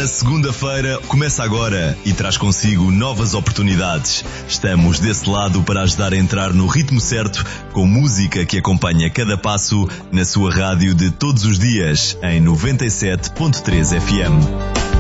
segunda-feira começa agora e traz consigo novas oportunidades. Estamos desse lado para ajudar a entrar no ritmo certo, com música que acompanha cada passo na sua rádio de todos os dias, em 97.3 FM.